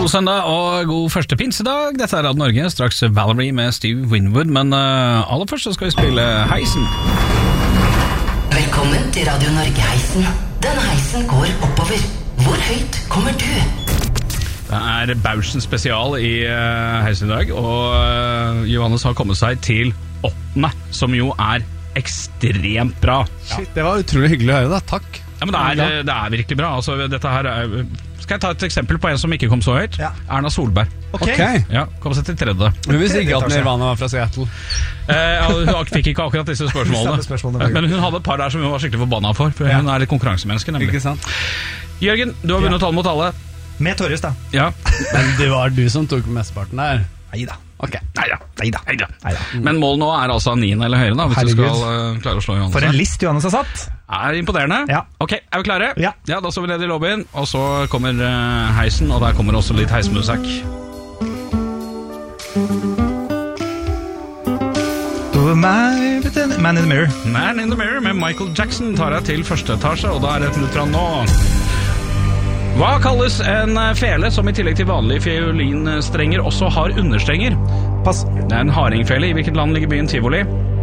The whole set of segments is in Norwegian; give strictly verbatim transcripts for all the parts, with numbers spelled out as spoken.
God søndag og god første pinsedag. Dette er Radio Norge, straks Valerie med Steve Winwood. Men uh, aller først så skal vi spille Heisen. Velkommen til Radio Norge-heisen. Denne heisen går oppover. Hvor høyt kommer du? Det er Bauschen spesial i uh, Heisen i dag. Og uh, Johannes har kommet seg til åttende, som jo er ekstremt bra. Shit, det var utrolig hyggelig å høre da, takk. Ja, men det er, det er virkelig bra. Altså, dette her er, skal jeg ta et eksempel på en som ikke kom så høyt? Ja. Erna Solberg. Ok. Ja, kom seg til tredje. Men hvis ikke at Nirvana var fra Seattle. Eh, hun fikk ikke akkurat disse spørsmålene. spørsmålene Men hun hadde et par der som hun var skikkelig forbanna for. For Ja. hun er litt konkurransemenneske, nemlig. Ikke sant? Jørgen, du har vunnet tall mot alle. Med Torjus da. Ja. Men det var du som tok mesteparten der. Neida. Ok. Neida. Neida. Neida. Neida. Men målet nå er altså niende eller høyere, da, hvis Herregud. du skal uh, klare å slå Johannes. For en her. list Johannes har satt. Er imponerende. Ja. Ok, er vi klare? Ja. Da står vi ned i lobbyen, og så kommer uh, heisen, og der kommer også litt heismusikk. Man in the Mirror. Man in the Mirror med Michael Jackson tar deg til første etasje, og da er det et minutt fra nå. Hva kalles en fele som i tillegg til vanlige fiolinstrenger også har understrenger? Pass. Det er en hardingfele. I hvilket land ligger byen Tivoli?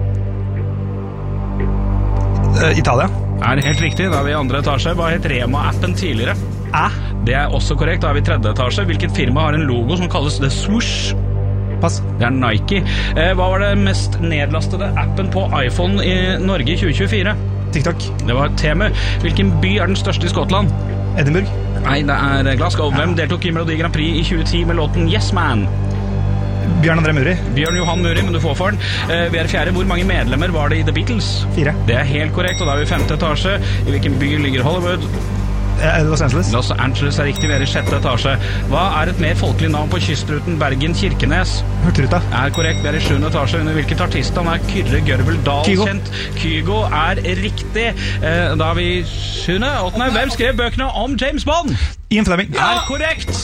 Uh, Italia. Er helt riktig, da er vi i andre etasje. Hva het Rema-appen tidligere? Æ. Det er også korrekt, da er vi i tredje etasje. Hvilket firma har en logo som kalles The Swoosh? Pass. Det er Nike. Eh, hva var det mest nedlastede appen på iPhone i Norge i tjue tjuefire? TikTok. Det var Temu. Hvilken by er den største i Skottland? Edinburgh. Nei, det er Glasgow. Hvem deltok i Melodi Grand Prix i tjue ti med låten Yes Man? Bjørn André Muri. Bjørn Johan Muri, men du får for den. Eh, vi er fjerde. Hvor mange medlemmer var det i The Beatles? Fire. Det er helt korrekt, og da er vi i femte etasje. I hvilken by ligger Hollywood? Eh, Los Angeles. Los Angeles er riktig, vi er i sjette etasje. Hva er et mer folkelig navn på kystruten Bergen-Kirkenes? Hurtigruta. Er korrekt, vi er i sjuende etasje. Under hvilket artistnavn er Kyrre Gørvel Dahl Kygo. kjent? Kygo er riktig. Eh, da er vi i sjuende, åttende. Hvem skrev bøkene om James Bond? Ian Fleming. Er korrekt.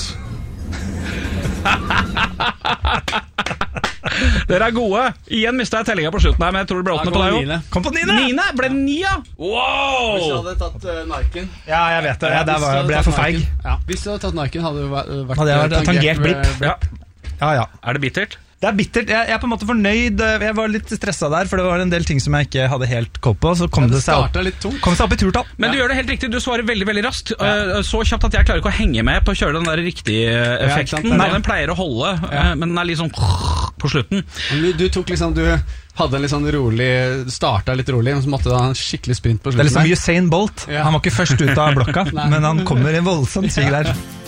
Dere er gode. Igjen mistet jeg tellinga på slutten her, men jeg tror det ble åttende på deg niende. også. Kom på niende. Niende? Ble det ni, ja? Hvis du Wow! hadde tatt uh, Narken. Ja, jeg vet det. Ja, der Hvis du var, hadde ble jeg tatt for feig. Narken. Ja. Hvis du hadde tatt Narken, hadde du vært, vært Hadde jeg vært uh, tangert blipp. uh, Ja. Ja, ja. Er det bittert? Det er bittert. Jeg, jeg er på en måte fornøyd. Jeg var litt stresset der, for det var en del ting som jeg ikke hadde helt koll på. Så kom Ja, det det seg opp, startet litt tungt. kom det seg opp i turtall. Men du gjør det helt riktig, du svarer veldig, veldig raskt. Uh, Så kjapt at jeg klarer ikke å henge med på å kjøre den der riktige ikke sant, effekten. det er Nei, det. den pleier å holde, uh, Ja. men den er litt sånn på slutten. Men Du, du tok liksom Du hadde en litt sånn rolig Starta litt rolig, men så måtte du ha en skikkelig sprint på Det er slutten. liksom Usain Bolt. Ja. Han var ikke først ut av blokka, Nei. men han kommer i en voldsom sving der.